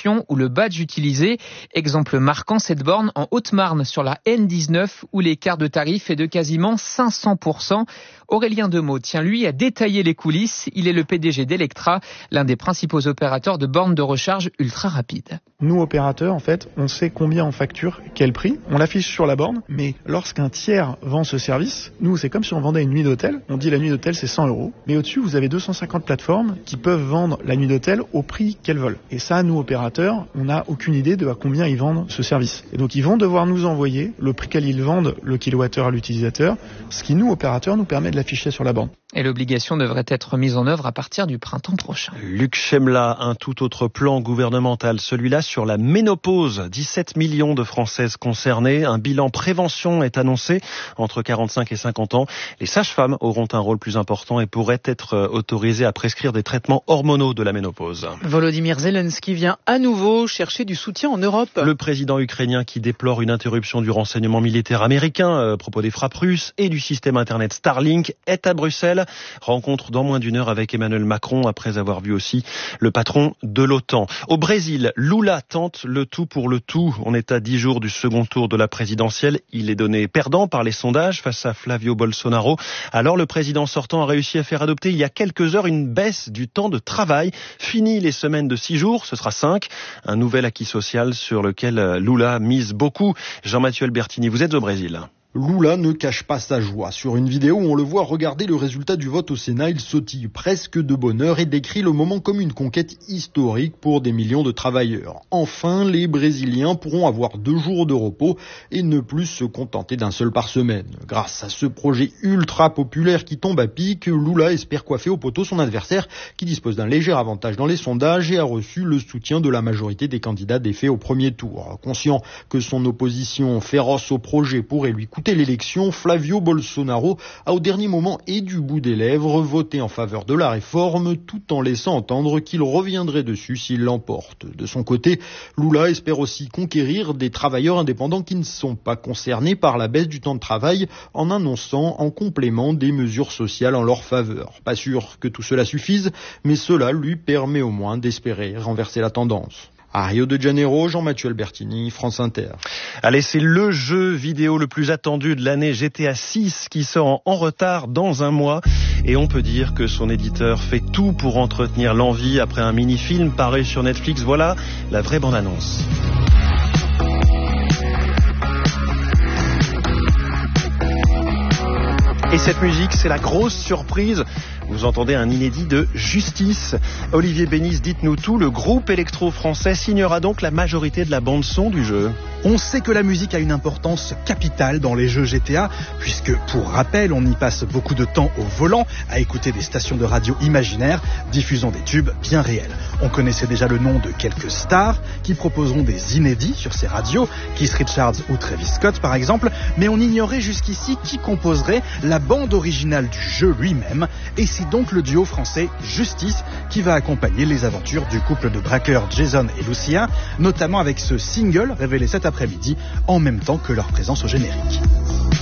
l'application ou le badge utilisé. Exemple marquant, cette borne en Haute-Marne sur la N19 où l'écart de tarif est de quasiment 500%. Aurélien Demeaux tient lui à détailler les coulisses. Il est le PDG d'Electra, l'un des principaux opérateurs de bornes de recharge ultra rapides. Nous, opérateurs, en fait, on sait combien on facture, quel prix, on l'affiche sur la borne, mais lorsqu'un tiers vend ce service, nous, c'est comme si on vendait une nuit d'hôtel. On dit la nuit d'hôtel, c'est 100 €, mais au-dessus, vous avez 250 plateformes qui peuvent vendre la nuit d'hôtel au prix qu'elles veulent. Et ça, nous, opérateurs, on n'a aucune idée de à combien ils vendent ce service. Et donc, ils vont devoir nous envoyer le prix qu'elles vendent le kilowattheure à l'utilisateur, ce qui, nous, opérateurs, nous permet de l'afficher sur la borne. Et l'obligation devrait être mise en œuvre à partir du printemps prochain. Luc Chemla, un tout autre plan gouvernemental, celui-là sur la ménopause. 17 millions de Françaises concernées. Un bilan prévention est annoncé entre 45 et 50 ans. Les sages-femmes auront un rôle plus important et pourraient être autorisées à prescrire des traitements hormonaux de la ménopause. Volodymyr Zelensky vient à nouveau chercher du soutien en Europe. Le président ukrainien qui déplore une interruption du renseignement militaire américain à propos des frappes russes et du système internet Starlink est à Bruxelles. Rencontre dans moins d'une heure avec Emmanuel Macron après avoir vu aussi le patron de l'OTAN. Au Brésil, Lula tente le tout pour le tout. On est à 10 jours du second tour de la présidentielle. Il est donné perdant par les sondages face à Flavio Bolsonaro. Alors le président sortant a réussi à faire adopter il y a quelques heures une baisse du temps de travail. Fini les semaines de 6 jours, ce sera 5. Un nouvel acquis social sur lequel Lula mise beaucoup. Jean-Mathieu Albertini, vous êtes au Brésil. Lula ne cache pas sa joie. Sur une vidéo où on le voit regarder le résultat du vote au Sénat, il sautille presque de bonheur et décrit le moment comme une conquête historique pour des millions de travailleurs. Enfin, les Brésiliens pourront avoir 2 jours de repos et ne plus se contenter d'un seul par semaine. Grâce à ce projet ultra populaire qui tombe à pic, Lula espère coiffer au poteau son adversaire qui dispose d'un léger avantage dans les sondages et a reçu le soutien de la majorité des candidats défaits au premier tour. Conscient que son opposition féroce au projet pourrait lui coûter l'élection, Flavio Bolsonaro a au dernier moment et du bout des lèvres voté en faveur de la réforme tout en laissant entendre qu'il reviendrait dessus s'il l'emporte. De son côté, Lula espère aussi conquérir des travailleurs indépendants qui ne sont pas concernés par la baisse du temps de travail en annonçant en complément des mesures sociales en leur faveur. Pas sûr que tout cela suffise, mais cela lui permet au moins d'espérer renverser la tendance. À Rio de Janeiro, Jean-Mathieu Albertini, France Inter. Allez, c'est le jeu vidéo le plus attendu de l'année, GTA 6, qui sort en retard dans un mois. Et on peut dire que son éditeur fait tout pour entretenir l'envie après un mini-film paru sur Netflix. Voilà la vraie bande-annonce. Et cette musique, c'est la grosse surprise. Vous entendez un inédit de Justice. Olivier Bénis, dites-nous tout. Le groupe électro-français signera donc la majorité de la bande-son du jeu. On sait que la musique a une importance capitale dans les jeux GTA, puisque, pour rappel, on y passe beaucoup de temps au volant à écouter des stations de radio imaginaires diffusant des tubes bien réels. On connaissait déjà le nom de quelques stars qui proposeront des inédits sur ces radios, Keith Richards ou Travis Scott par exemple, mais on ignorait jusqu'ici qui composerait la bande originale du jeu lui-même, et c'est donc le duo français Justice qui va accompagner les aventures du couple de braqueurs Jason et Lucia, notamment avec ce single révélé cet après-midi en même temps que leur présence au générique.